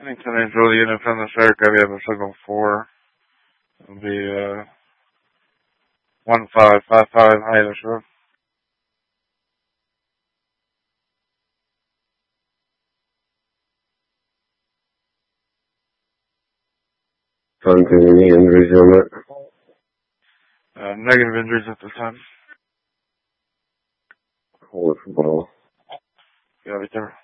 Anytime Angel unit on the circuit, we have a signal 4. It'll be 1555 Highland Road. Any injuries on that? Negative injuries at this time. Hold it for ball. Yeah, right there.